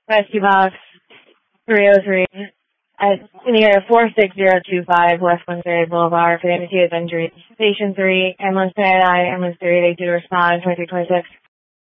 Rescue Box 303 in the area 46025 West Windsor Boulevard for the indicated injuries. Station 3, ambulance 99, ambulance 3, they do respond, 2326.